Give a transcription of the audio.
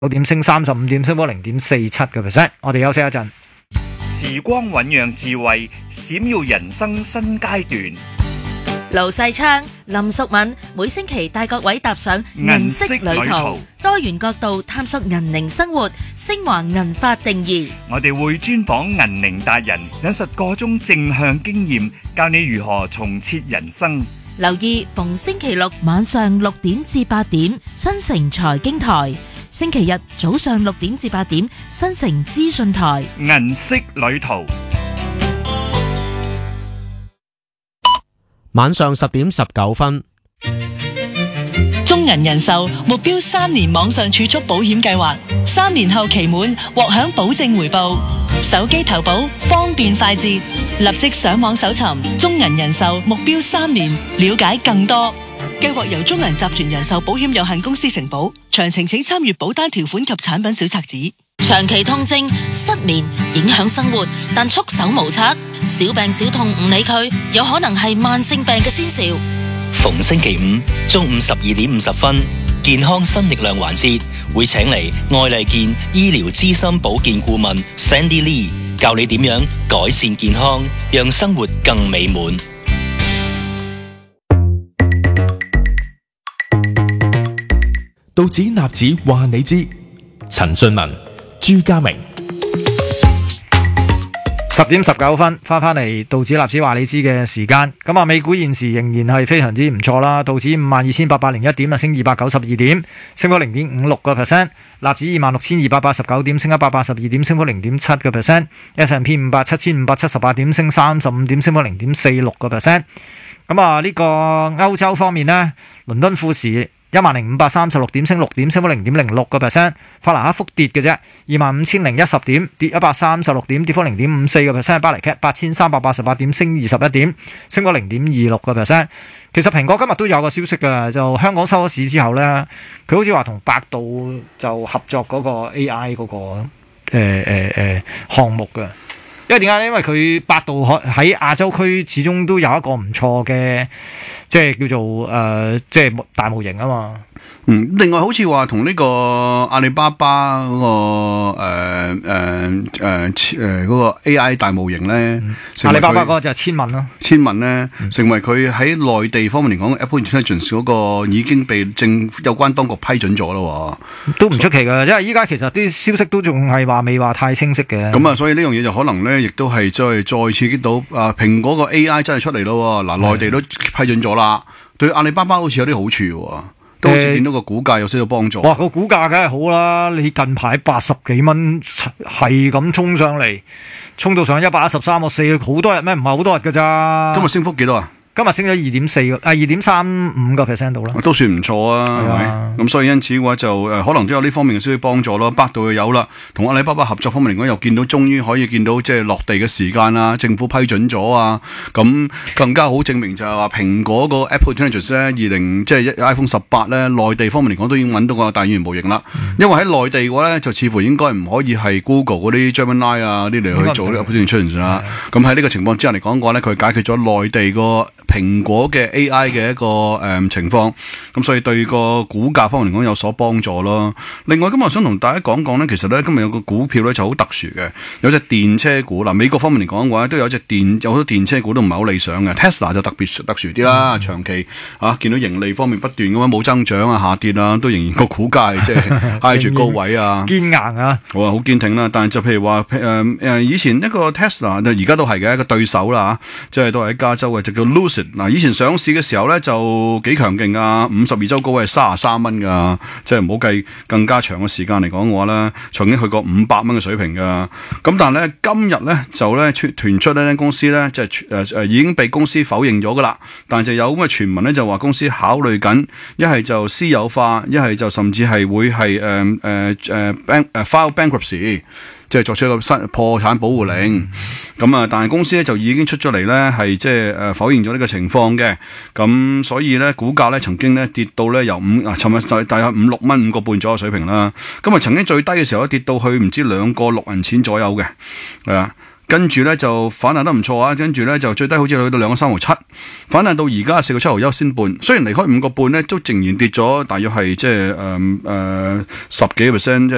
9點升35點，升幅0.47%。我哋休息一陣。 時光醞釀智慧，閃耀人生新階段。 盧世昌、林淑敏每星期帶各位踏上銀色旅途，多元角度探索銀齡生活，升華銀髮定義。 我哋會專訪銀齡達人，引述個中正向經驗，教你如何重設人生。 留意逢星期六晚上6點至8點，新城財經台；星期日早上6點至8點，新城資訊台。 銀色旅途。 晚上10點19分， 中銀人壽目標3年網上儲蓄保險計劃，3年後期滿獲享保證回報，手機投保方便快捷，立即上網搜尋中銀人壽目標3年，了解更多。計劃由中銀集團人壽保險有限公司承保，詳情請參閱保單條款及產品小冊子。 長期痛症、失眠影響生活，但束手無策，小病小痛唔理佢，有可能係慢性病嘅先兆。 逢星期五中午12點50分，健康新力量環節會請嚟愛麗健醫療資深保健顧問 Sandy Lee 教你點樣改善健康，讓生活更美滿。 道指納指話你知，陳俊文、朱家明。 10點19分，翻嚟道指納指話你知嘅時間。咁啊，美股現時仍然係非常之唔錯啦。道指52,801點啊，升292點，升幅0.56%。納指26,289點，升182點，升幅0.7%。S&P 500 7,578點，升35點，升幅0.46%。咁啊，呢個歐洲方面呢，倫敦富時10,536點，升6點，升幅0.06%。法蘭克福跌嘅啫，25,010點，跌136點，跌幅0.54%。巴黎 CAC 8,388點，升21點，升幅0.26%。其實蘋果今日都有個消息嘅，就香港收咗市之後呢，佢好似話同百度就合作嗰個 AI 嗰個項目嘅。因為點解咧？因為佢百度喺亞洲區始終都有一個唔錯嘅，即係叫做即係大模型啊嘛。 另外好似話同呢個阿里巴巴嗰個 AI 大模型咧， 阿里巴巴嗰個就係千問咯。 千問咧，成為佢喺內地方面嚟講 ，Apple Intelligence 嗰個已經被有關當局批准咗咯。 都唔出奇㗎，因為依家其實啲消息都仲係話未話太清晰嘅。 咁啊，所以呢樣嘢就可能咧，亦都係再刺激到蘋果個 AI 真係出嚟咯。嗱，內地都批准咗啦，對阿里巴巴好似有啲好處喎。都好似見到個股價有少少幫助。 哇！個股價梗係好啦，你近排80幾蚊係咁衝上嚟，衝到上113.4，好多日咩？唔係好多日㗎咋。 今日升幅幾多啊？ 今日升咗2.35% 度啦， 都算唔錯啊，係咪？咁所以因此嘅話就可能都有呢方面嘅少少幫助咯。百度又有啦，同阿里巴巴合作方面嚟講，又見到終於可以見到即係落地嘅時間啊，政府批准咗啊，咁更加好證明就係話蘋果個 Apple Intelligence 咧即係 iPhone 18咧，內地方面嚟講都已經揾到個大語言模型啦。因為喺內地嘅話咧，就似乎應該唔可以係 Google 嗰啲 Gemini 啊啲嚟去做呢個 Apple Intelligence 啦。咁喺呢個情況之下嚟講嘅話咧，佢解決咗內地個蘋果嘅 AI 嘅一個情況，咁所以對個股價方面嚟講有所幫助咯。另外今日想同大家講講咧，其實咧今日有個股票咧就好特殊嘅，有隻電車股嗱，美國方面嚟講嘅話都有好多電車股都唔係好理想嘅 ，Tesla 就特殊啲啦，長期見到盈利方面不斷咁樣冇增長啊，下跌啊，都仍然個股價係即係挨住高位啊， 堅硬啊， 好堅挺啦。但係就譬如話以前一個 Tesla 而家都係嘅一個對手啦，即係都係喺加州嘅，就叫 Lucid。嗱，以前上市嘅時候咧就幾強勁啊，52周高位係33蚊噶，即係唔好計更加長嘅時間嚟講嘅話咧，曾經去過500蚊嘅水平噶。咁但係咧今日咧就咧傳出呢間公司咧即係已經被公司否認咗噶啦，但係就有咁嘅傳聞咧就話公司考慮緊一係就私有化，一係就甚至係會係file bankruptcy。即係作出一個破產保護令，咁啊，但係公司咧就已經出咗嚟咧，係即係否認咗呢個情況嘅，咁所以咧股價咧曾經咧跌到咧由尋日就大概5-6蚊5個半左右水平啦，咁啊曾經最低嘅時候咧跌到去唔知2個6銀錢左右嘅，係啊。跟住咧就反彈得唔錯啊！跟住咧就最低好似去到2個3毫7，反彈到而家4個7毫1仙半。雖然離開5個半咧，都仍然跌咗大約係即係10幾%，即係